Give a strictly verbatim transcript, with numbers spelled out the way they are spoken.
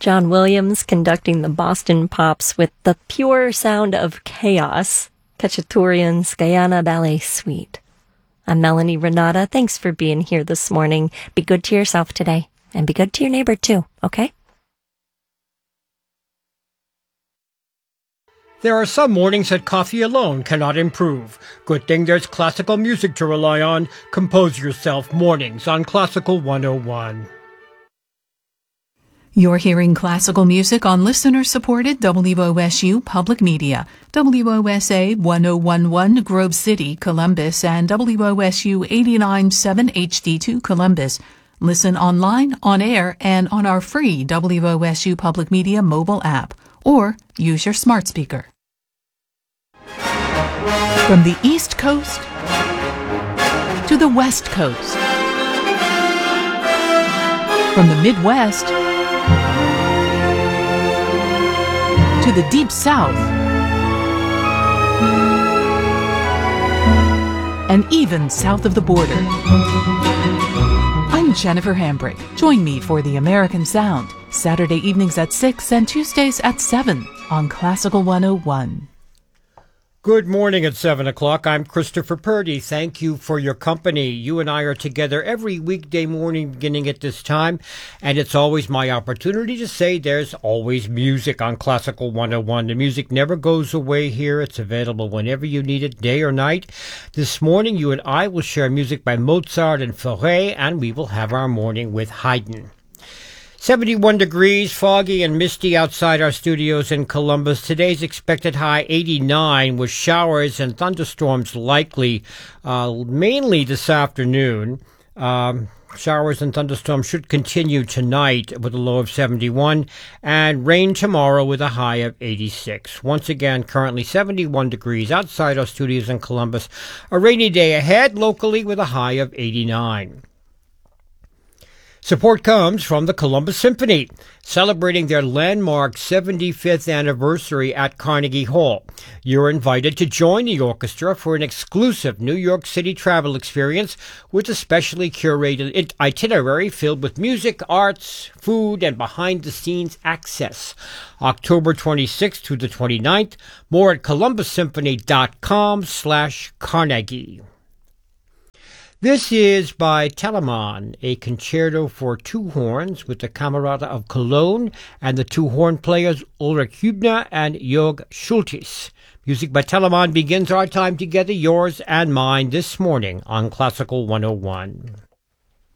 John Williams conducting the Boston Pops with the pure sound of chaos, Khachaturian's Guyana Ballet Suite. I'm Melanie Renata. Thanks for being here this morning. Be good to yourself today, and be good to your neighbor too, okay? There are some mornings that coffee alone cannot improve. Good thing there's classical music to rely on. Compose yourself mornings on Classical one oh one. You're hearing classical music on listener-supported W O S U Public Media, W O S A one oh one point one Grove City, Columbus, and W O S U eighty-nine point seven H D two Columbus. Listen online, on air, and on our free W O S U Public Media mobile app, or use your smart speaker. From the East Coast to the West Coast, from the Midwest to the Deep South, and even south of the border. I'm Jennifer Hambrick. Join me for The American Sound, Saturday evenings at six and Tuesdays at seven on Classical one oh one. Good morning at seven o'clock. I'm Christopher Purdy. Thank you for your company. You and I are together every weekday morning beginning at this time, and it's always my opportunity to say there's always music on Classical one oh one. The music never goes away here. It's available whenever you need it, day or night. This morning, you and I will share music by Mozart and Fauré, and we will have our morning with Haydn. seventy-one degrees, foggy and misty outside our studios in Columbus. Today's expected high eighty-nine, with showers and thunderstorms likely uh, mainly this afternoon. Um, showers and thunderstorms should continue tonight with a low of seventy-one, and rain tomorrow with a high of eighty-six. Once again, currently seventy-one degrees outside our studios in Columbus. A rainy day ahead locally with a high of eighty-nine. Support comes from the Columbus Symphony, celebrating their landmark seventy-fifth anniversary at Carnegie Hall. You're invited to join the orchestra for an exclusive New York City travel experience with a specially curated itinerary filled with music, arts, food, and behind-the-scenes access. October twenty-sixth to the twenty-ninth. More at columbus symphony dot com slash Carnegie. This is by Telemann, a concerto for two horns with the Camerata of Cologne and the two horn players Ulrich Hübner and Jörg Schultes. Music by Telemann begins our time together, yours and mine, this morning on Classical one oh one.